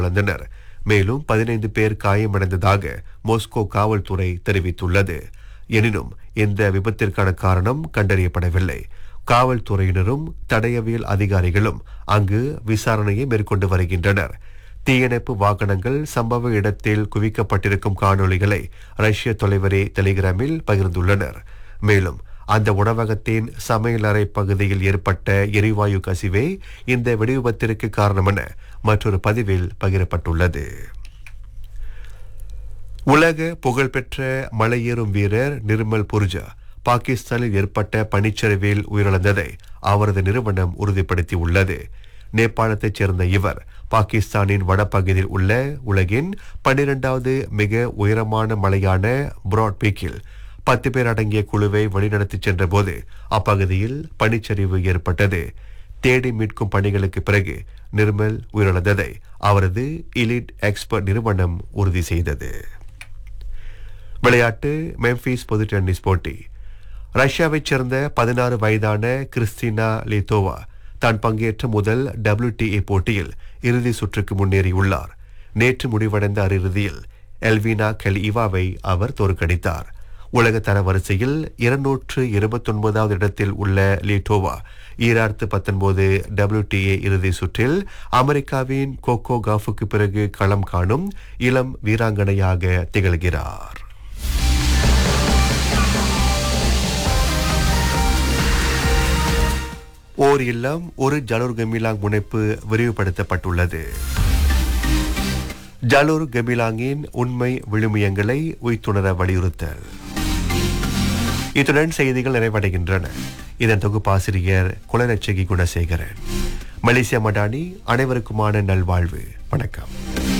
உயிரிழந்தனர். மேலும் 15 பேர் காயமடைந்ததாக மாஸ்கோ காவல்துறை தெரிவித்துள்ளது. எனினும் இந்த விபத்திற்கான காரணம் கண்டறியப்படவில்லை. காவல்துறையினரும் தடயவியல் அதிகாரிகளும் அங்கு விசாரணையை மேற்கொண்டு வருகின்றனர். தீயணைப்பு வாகனங்கள் சம்பவ இடத்தில் குவிக்கப்பட்டிருக்கும் காணொளிகளை ரஷ்ய தொலைவரே டெலிகிராமில் பகிர்ந்துள்ளனர். மேலும் அந்த உணவகத்தின் சமையலறை பகுதியில் ஏற்பட்ட எரிவாயு கசிவே இந்த வெடிவிபத்திற்கு காரணமென மற்றொரு பதிவில் பகிரப்பட்டுள்ளது. உலக புகழ்பெற்ற மலையேறும் வீரர் நிர்மல் புர்ஜா பாகிஸ்தானில் ஏற்பட்ட பனிச்சரிவில் உயிரிழந்ததை அவரது நிறுவனம் உறுதிப்படுத்தியுள்ளது. நேபாளத்தைச் சேர்ந்த இவர் பாகிஸ்தானின் வடபகுதியில் உள்ள உலகின் 12வது மிக உயரமான மலையான பிராட் பீக்கில் 10 பேர் அடங்கிய குழுவை வழிநடத்திச் சென்றபோது அப்பகுதியில் பனிச்சரிவு ஏற்பட்டது. தேடி மீட்கும் பணிகளுக்கு பிறகு நிர்மல் உயிரிழந்ததை அவரது எலிட் எக்ஸ்பர்ட் நிறுவனம் உறுதி செய்தது. விளையாட்டு. மெம்பிஸ் பொது டென்னிஸ் போட்டி. ரஷ்யாவைச் சேர்ந்த 16 வயதான கிறிஸ்டினா லித்தோவா தான் பங்கேற்ற முதல் WTA போட்டியில் இறுதி சுற்றுக்கு முன்னேறியுள்ளார். நேற்று முடிவடைந்த அரையிறுதியில் எல்வினா கெலிவாவை அவர் தோற்கடித்தார். உலக தர வரிசையில் 229வது இடத்தில் உள்ள லிட்டோவா 2019 WTA இறுதி சுற்றில் அமெரிக்காவின் கோகோ காஃபுக்கு பிறகு களம் காணும் இளம் வீராங்கனையாக திகழ்கிறார். ஓர் இல்லம் ஒரு ஜலூர் கமிலாங் முனைப்பு விரிவுபடுத்தப்பட்டுள்ளது. ஜலூர் கமிலாங்கின் உண்மை விழுமியங்களை உய்த்துணர வலியுறுத்தல். இத்துடன் செய்திகள் நிறைவடைகின்றன. இதன் தொகுப்பாசிரியர் குலரட்சகி குணசேகரன். மலேசியா மடானி. அனைவருக்குமான நல்வாழ்வு. வணக்கம்.